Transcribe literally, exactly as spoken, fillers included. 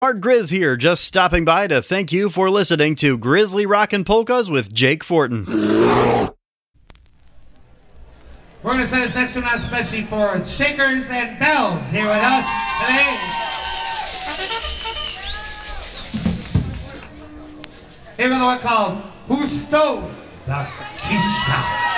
Art Grizz here, just stopping by to thank you for listening to Grizzly Rockin' Polkas with Jake Fortin. We're going to send this next one out especially for Shakers and Bells here with us today. Here with the one called Who Stole the Kista.